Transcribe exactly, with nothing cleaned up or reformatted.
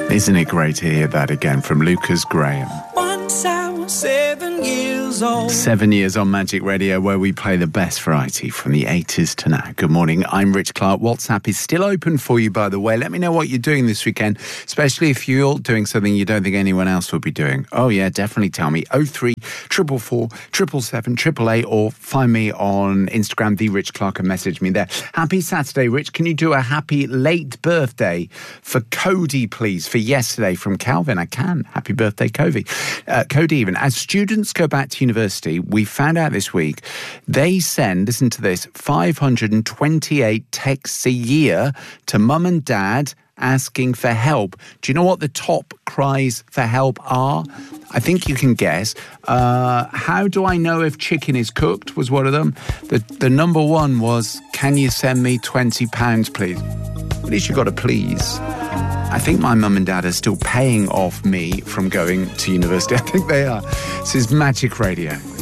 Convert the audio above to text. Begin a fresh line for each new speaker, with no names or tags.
Isn't it great to hear that again from Lucas Graham?
Once I was seven years old.
Seven years on Magic Radio, where we play the best variety from the eighties to now. Good morning, I'm Rich Clark. WhatsApp is still open for you, by the way. Let me know what you're doing this weekend, especially if you're doing something you don't think anyone else would be doing. Oh yeah, definitely tell me. oh three four four four, seven seven seven, eight eight eight, or find me on Instagram, The Rich Clark, and message me there. Happy Saturday, Rich. Can you do a happy late birthday for Cody, please, for yesterday from Calvin? I can. Happy birthday, Cody. Uh, Cody even. As students go back to university, we found out this week, they send, listen to this, five hundred twenty-eight texts a year to mum and dad asking for help. Do you know what the top cries for help are? I think you can guess. Uh, how do I know if chicken is cooked was one of them. The, the number one was, can you send me twenty pounds, please? At least you got to please. I think my mum and dad are still paying off me from going to university. I think they are. This is Magic Radio.